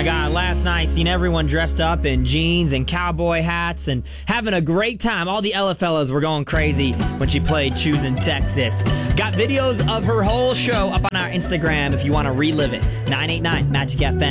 my God, last night, seen everyone dressed up in jeans and cowboy hats and having a great time. All the LFLas were going crazy when she played Choosing Texas. Got videos of her whole show up on our Instagram if you want to relive it. 989 Magic FM.